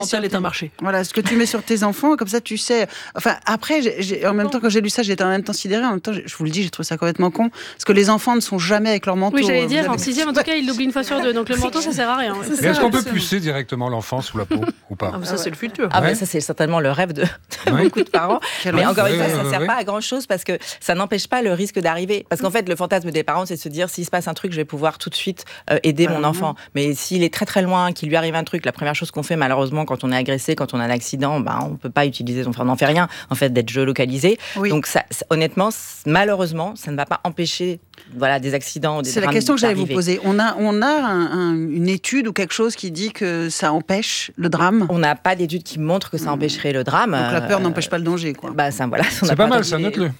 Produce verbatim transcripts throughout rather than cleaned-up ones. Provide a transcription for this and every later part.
mental est un marché. Voilà, ce que tu mets sur tes enfants, comme ça tu sais. Enfin, après, j'ai, j'ai, en même temps, quand j'ai lu ça, j'étais en même temps sidérée. En même temps, je vous le dis, j'ai trouvé ça complètement con. Parce que les enfants ne sont jamais avec leur manteau. Oui, j'allais dire, avez... en sixième, en tout cas, ils l'oublient une fois sur deux. Donc le manteau, ça sert à rien. Mais est-ce qu'on peut pucer directement l'enfant sous la peau ou pas? Ah, mais ça, c'est le futur. Ah, Ouais. mais ça, c'est certainement le rêve de, de Ouais. beaucoup de parents. Quel Mais rêve. encore une fois, Ouais, ça ne ouais, sert ouais. pas à grand-chose parce que ça n'empêche pas le risque d'arriver. Parce qu'en fait, le fantasme des parents, c'est de se dire, s'il se passe un truc, je vais pouvoir tout de suite euh, aider Ah, mon enfant. Mais s'il est très très loin, qu'il lui arrive un truc, la première chose qu'on fait, malheureusement, quand on est agressé, quand on a un accident, ben, on ne peut pas utiliser, enfin, on n'en fait rien, en fait, d'être géolocalisé. Oui. Donc, ça, ça, honnêtement, malheureusement, ça ne va pas empêcher voilà, des accidents. Des C'est la drames question que j'allais vous d'arriver. poser. On a, on a un, un, une étude ou quelque chose qui dit que ça empêche le drame. On n'a pas d'études qui montrent que ça empêcherait le drame. Donc la peur Euh, n'empêche pas le danger, quoi. Bah, ça, voilà, on n'a C'est pas mal, entendu ça, les- note-le.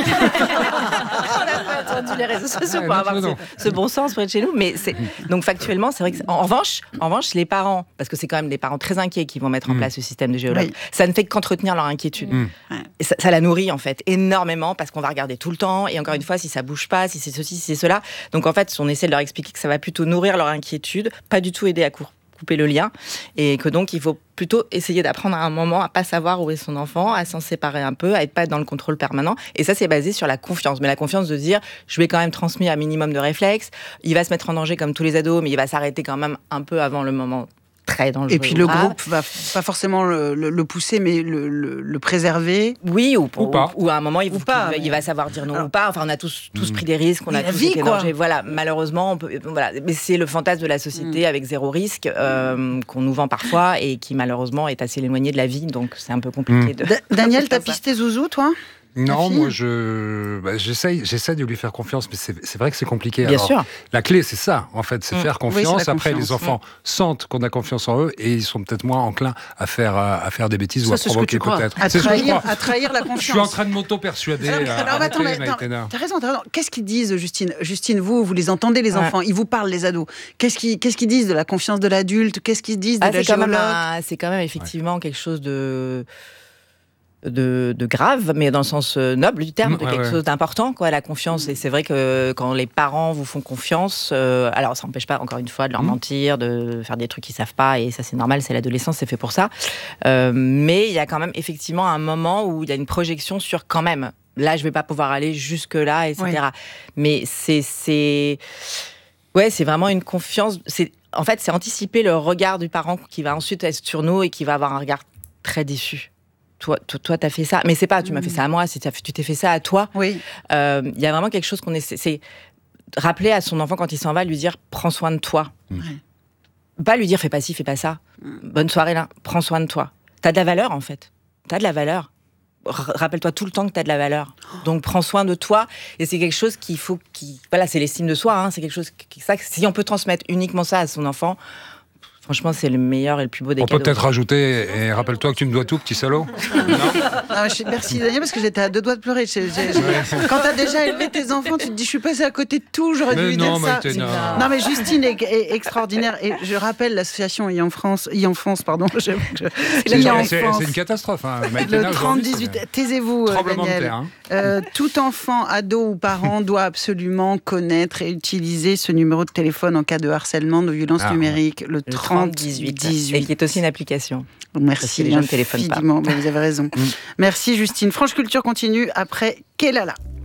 On n'a pas entendu les réseaux sociaux Ouais, pour avoir note-le ce, ce bon sens près de chez nous. Mais c'est donc factuellement, c'est vrai que c'est- en revanche, en revanche, les parents, parce que c'est quand même des parents très inquiets qui vont mettre en Mm. place ce système de géologue, Oui. ça ne fait qu'entretenir leur inquiétude. Mm. Et ça, ça la nourrit en fait énormément parce qu'on va regarder tout le temps. Et encore une fois, si ça bouge pas, si c'est ceci, si c'est cela. Donc en fait, on essaie de leur expliquer que ça va plutôt nourrir leur inquiétude, pas du tout aider à cour- couper le lien, et que donc il faut plutôt essayer d'apprendre à un moment à pas savoir où est son enfant, à s'en séparer un peu, à être pas dans le contrôle permanent. Et ça, c'est basé sur la confiance. Mais la confiance de se dire, je vais quand même transmettre un minimum de réflexes. Il va se mettre en danger comme tous les ados, mais il va s'arrêter quand même un peu avant le moment très dangereux. Et puis le grave. groupe va pas forcément le, le, le pousser, mais le, le, le préserver. Oui, ou, Ou pas. ou à un moment, il, Ou vous- pas, il mais- va savoir dire non Alors- ou pas. Enfin, on a tous, tous Mm. pris des risques, on Mais a la tous vie, été quoi. dangers. Voilà, malheureusement, on peut, voilà. Mais c'est le fantasme de la société avec zéro risque euh, qu'on nous vend parfois et qui malheureusement est assez éloigné de la vie. Donc c'est un peu compliqué Mm. de. Da- Daniel, de t'as faire ça. pisté Zouzou, toi? Non, fille moi, je, bah, j'essaye, j'essaie de lui faire confiance, mais c'est, c'est vrai que c'est compliqué. Bien Alors, sûr. La clé, c'est ça, en fait, c'est Mm. faire Oui, c'est confiance. la Après, confiance. les enfants sentent qu'on a confiance en eux et ils sont peut-être moins enclins à faire, euh, à faire des bêtises Ça, ou à c'est ce que provoquer tu crois. peut-être. À C'est ce que je trahir, crois. à trahir la confiance. Je suis en train de m'auto-persuader. Alors, euh, alors, attends, mais arrêtez, attends, Maïtena. t'as raison, t'as raison. Qu'est-ce qu'ils disent, Justine Justine, vous, vous les entendez, les Ouais. enfants. Ils vous parlent, les ados. Qu'est-ce qu'ils, qu'est-ce qu'ils disent de la confiance de l'adulte? Qu'est-ce qu'ils disent de Ah, la c'est, quand même géologue? un- c'est quand même effectivement quelque chose de. De, de grave, mais dans le sens euh, noble du terme, Mmh, de ouais, quelque ouais. chose d'important, quoi, la confiance. Et c'est vrai que quand les parents vous font confiance, euh, alors ça n'empêche pas, encore une fois, de leur Mmh. mentir, de faire des trucs qu'ils savent pas, et ça c'est normal, c'est l'adolescence, c'est fait pour ça. Euh, mais il y a quand même effectivement un moment où il y a une projection sur quand même, là je vais pas pouvoir aller jusque-là, et cetera. Mais c'est, c'est... Ouais, c'est vraiment une confiance. C'est... En fait, c'est anticiper le regard du parent qui va ensuite être sur nous et qui va avoir un regard très déçu. Toi, toi, toi, t'as fait ça. Mais c'est pas, tu m'as fait ça à moi, c'est, tu t'es fait ça à toi. Oui. Euh, Il y a vraiment quelque chose qu'on essaie. C'est rappeler à son enfant quand il s'en va, lui dire prends soin de toi. Ouais. Pas lui dire fais pas ci, fais pas ça. Bonne soirée là, prends soin de toi. T'as de la valeur en fait. T'as de la valeur. R- Rappelle-toi tout le temps que t'as de la valeur. Donc prends soin de toi. Et c'est quelque chose qu'il faut. Qui, voilà, c'est l'estime de soi. Hein, c'est quelque chose. Qui, ça, si on peut transmettre uniquement ça à son enfant. Franchement, c'est le meilleur et le plus beau des On cadeaux. peut peut-être rajouter, et rappelle-toi que tu me dois tout, petit salaud. Ah, je- merci Daniel, parce que j'étais à deux doigts de pleurer. J'ai- j'ai- j'ai- Quand t'as déjà élevé tes enfants, tu te dis, je suis passée à côté de tout, j'aurais dû Mais lui non, dire ça. Maïtena. Non, mais Justine est, est extraordinaire. Et je rappelle l'association e-enfance, e-enfance, pardon. Je, je, C'est, e-enfance. c'est- c'est une catastrophe. Hein. Le Maïtena, trente aujourd'hui, dix-huit, c'est- taisez-vous, euh, Tremblement de Daniel. terre. Hein. Euh, tout enfant, ado ou parent doit absolument connaître et utiliser ce numéro de téléphone en cas de harcèlement, de violence Ah, numérique, le Le trente trente dix-huit. dix-huit. Et qui est aussi une application. Parce Merci que les gens ne téléphonent pas. infiniment. Ben, vous avez raison. Merci Justine. Franche Culture continue après Kelala.